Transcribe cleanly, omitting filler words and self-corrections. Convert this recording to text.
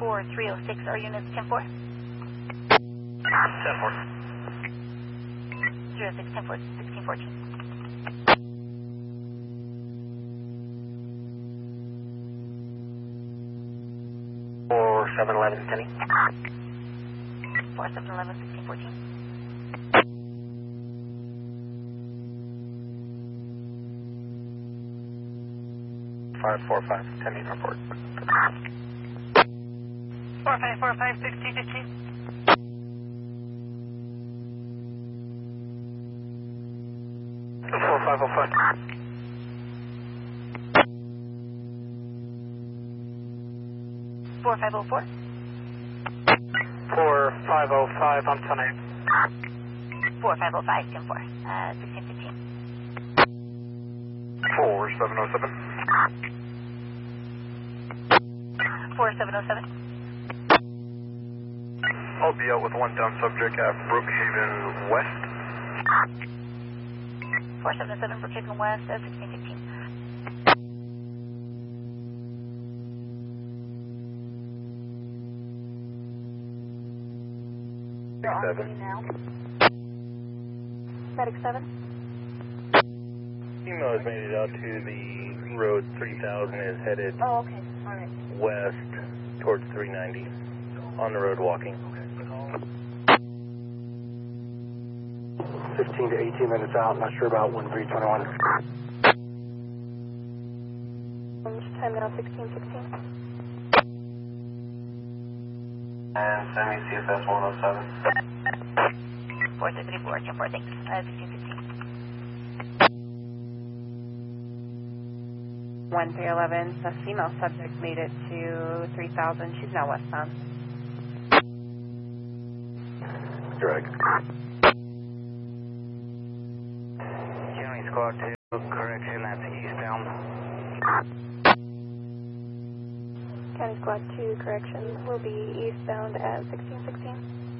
4306, our units 10-4. 10-4. 06, 10-4, 1614. 4711, Kenny. 4711, 1614. 545, 10 report. 4545, 1615. 4505. 4504. 4505, I'm 10-8. 4505, 10-4, 1615. 4707. 4707. I'll be out with one down subject at Brookhaven West. 477, Brookhaven West, 1615. 7. Now. Medic 7. Email has made it out to the road 3000 is headed Okay. All right. west towards 390 on the road walking. 15 to 18 minutes out, not sure about 1321. Time now 1616. And send me CFS 107. 4334, 10-4, thanks, 1616. 1311, the female subject made it to 3000. She's now westbound. Direct. County Squad 2, correction, that's eastbound. County Squad 2, correction, will be eastbound at 1616.